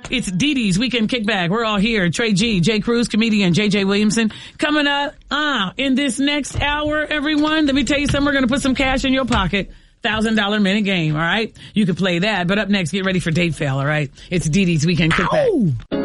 It's Dee Dee's Weekend Kickback. We're all here. Trey G, Jay Cruz, comedian JJ Williamson. Coming up in this next hour, everyone, let me tell you something. We're going to put some cash in your pocket. $1,000 minute game, all right? You can play that. But up next, get ready for Date Fail, all right? It's Dee Dee's Weekend Kickback. Ow!